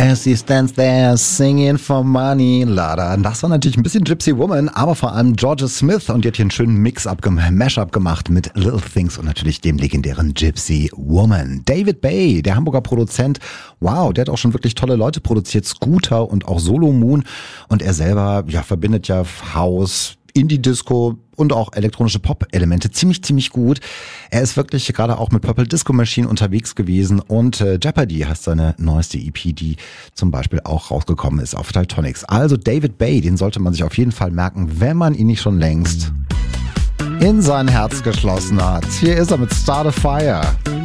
As he stands there singing for money. Lada. Das war natürlich ein bisschen Gypsy Woman, aber vor allem Georgia Smith. Und die hat hier einen schönen Mashup gemacht mit Little Things und natürlich dem legendären Gypsy Woman. David Bay, der Hamburger Produzent. Wow, der hat auch schon wirklich tolle Leute produziert. Scooter und auch Solo Moon. Und er selber, verbindet ja House, Indie-Disco und auch elektronische Pop-Elemente ziemlich gut. Er ist wirklich gerade auch mit Purple Disco Machine unterwegs gewesen und Jeopardy heißt seine neueste EP, die zum Beispiel auch rausgekommen ist auf Daltonics. Also David Bay, den sollte man sich auf jeden Fall merken, wenn man ihn nicht schon längst in sein Herz geschlossen hat. Hier ist er mit Start a Fire.